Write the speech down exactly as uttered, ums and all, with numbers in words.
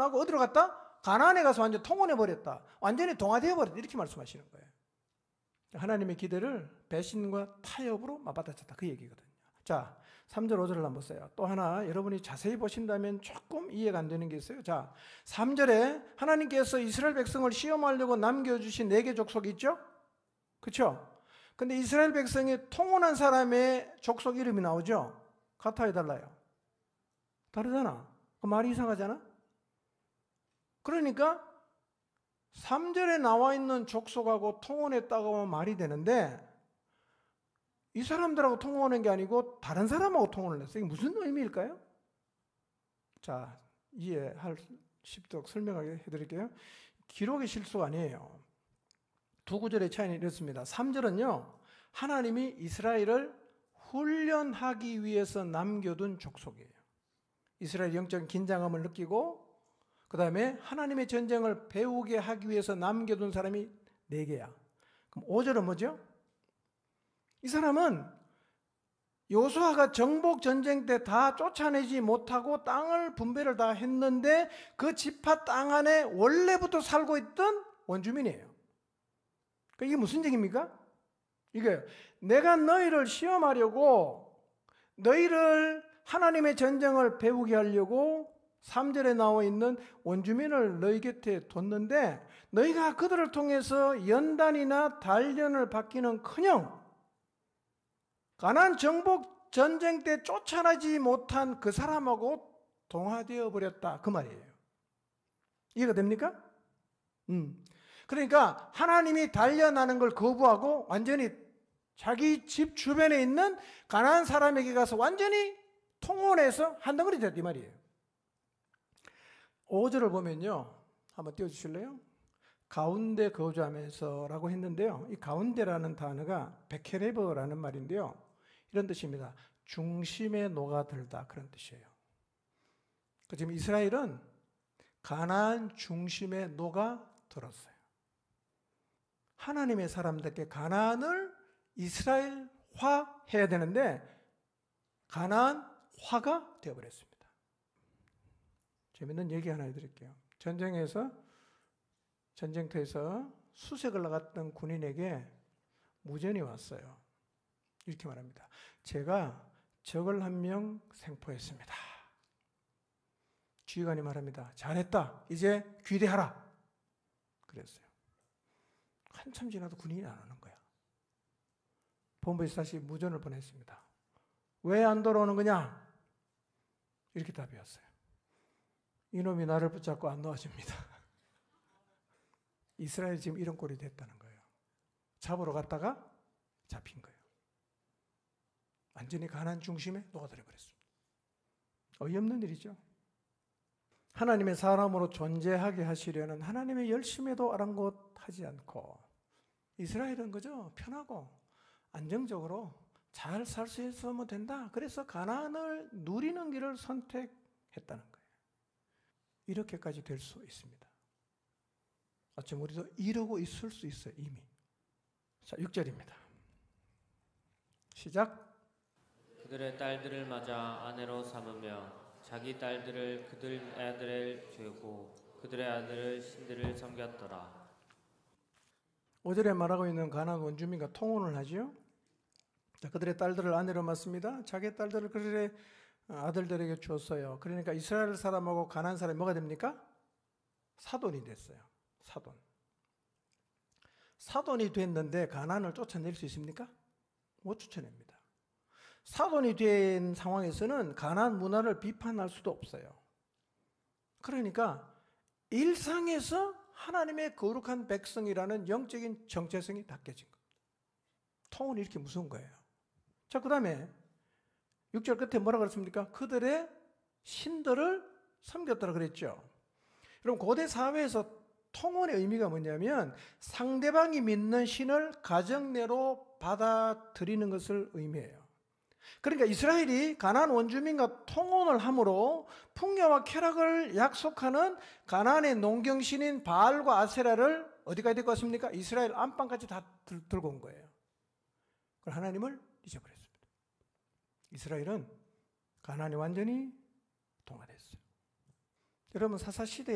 떠나고 어디로 갔다? 가나안에 가서 완전 통혼해버렸다. 완전히 동화되어버렸다. 이렇게 말씀하시는 거예요. 하나님의 기대를 배신과 타협으로 맞받아쳤다. 그 얘기거든요. 자, 삼 절 오 절을 한번 보세요. 또 하나 여러분이 자세히 보신다면 조금 이해가 안 되는 게 있어요. 자, 삼 절에 하나님께서 이스라엘 백성을 시험하려고 남겨주신 네 개 족속이 있죠? 그렇죠? 근데 이스라엘 백성이 통혼한 사람의 족속 이름이 나오죠? 같아요, 달라요? 다르잖아. 그 말이 이상하잖아? 그러니까 삼 절에 나와 있는 족속하고 통혼했다고 하면 말이 되는데 이 사람들하고 통혼한 게 아니고 다른 사람하고 통혼을 했어요. 이게 무슨 의미일까요? 자, 이해할 수 있도록 설명하게 해드릴게요. 기록의 실수가 아니에요. 두 구절의 차이는 이렇습니다. 삼 절은요, 하나님이 이스라엘을 훈련하기 위해서 남겨둔 족속이에요. 이스라엘 영적인 긴장감을 느끼고 그 다음에 하나님의 전쟁을 배우게 하기 위해서 남겨둔 사람이 네 개야. 그럼 오 절은 뭐죠? 이 사람은 요수아가 정복 전쟁 때 다 쫓아내지 못하고 땅을 분배를 다 했는데 그 지파 땅 안에 원래부터 살고 있던 원주민이에요. 그러니까 이게 무슨 얘기입니까? 이게 내가 너희를 시험하려고 너희를 하나님의 전쟁을 배우게 하려고 삼 절에 나와 있는 원주민을 너희 곁에 뒀는데 너희가 그들을 통해서 연단이나 단련을 받기는커녕 가나안 정복 전쟁 때 쫓아나지 못한 그 사람하고 동화되어 버렸다. 그 말이에요. 이해가 됩니까? 음. 그러니까 하나님이 단련하는 걸 거부하고 완전히 자기 집 주변에 있는 가나안 사람에게 가서 완전히 통혼해서 한 덩어리 됐다 이 말이에요. 오 절을 보면요. 한번 띄워주실래요? 가운데 거주하면서 라고 했는데요. 이 가운데라는 단어가 베케레버라는 말인데요. 이런 뜻입니다. 중심에 녹아들다 그런 뜻이에요. 지금 이스라엘은 가나안 중심에 녹아들었어요. 하나님의 사람들께 가나안을 이스라엘화 해야 되는데 가나안화가 되어버렸습니다. 재밌는 얘기 하나 해드릴게요. 전쟁에서 전쟁터에서 수색을 나갔던 군인에게 무전이 왔어요. 이렇게 말합니다. 제가 적을 한 명 생포했습니다. 지휘관이 말합니다. 잘했다. 이제 귀대하라. 그랬어요. 한참 지나도 군인이 안 오는 거야. 본부에서 다시 무전을 보냈습니다. 왜 안 돌아오는 거냐? 이렇게 답이었어요. 이놈이 나를 붙잡고 안 놓아줍니다. 이스라엘이 지금 이런 꼴이 됐다는 거예요. 잡으러 갔다가 잡힌 거예요. 완전히 가나안 중심에 녹아들어 버렸습니다. 어이없는 일이죠. 하나님의 사람으로 존재하게 하시려는 하나님의 열심에도 아랑곳하지 않고 이스라엘은 그저 편하고 안정적으로 잘 살 수 있으면 된다. 그래서 가나안을 누리는 길을 선택했다는 거예요. 이렇게까지 될 수 있습니다. 어쩜 우리도 이러고 있을 수 있어요, 이미. 자, 육 절입니다. 시작. 그들의 딸들을 맞아 아내로 삼으며 자기 딸들을 그들 아들을 주고 그들의 아들을 신들을 섬겼더라. 오 절에 말하고 있는 가나안 원주민과 통혼을 하지요. 자, 그들의 딸들을 아내로 맞습니다. 자기 딸들을 그들의 아들들에게 주었어요. 그러니까 이스라엘 사람하고 가나안 사람이 뭐가 됩니까? 사돈이 됐어요. 사돈. 사돈이 됐는데 가나안을 쫓아낼 수 있습니까? 못 쫓아냅니다. 사돈이 된 상황에서는 가나안 문화를 비판할 수도 없어요. 그러니까 일상에서 하나님의 거룩한 백성이라는 영적인 정체성이 다 깨진 겁니다. 통은 이렇게 무서운 거예요. 자, 그 다음에 육 절 끝에 뭐라 그랬습니까? 그들의 신들을 섬겼다고 그랬죠. 여러분, 고대 사회에서 통혼의 의미가 뭐냐면 상대방이 믿는 신을 가정 내로 받아들이는 것을 의미해요. 그러니까 이스라엘이 가나안 원주민과 통혼을 함으로 풍요와 쾌락을 약속하는 가나안의 농경신인 바알과 아세라를 어디까지 데리고 왔습니까? 이스라엘 안방까지 다 들, 들고 온 거예요. 그걸 하나님을 잊어버렸습니다. 이스라엘은 가나안이 완전히 동화됐어요. 여러분, 사사시대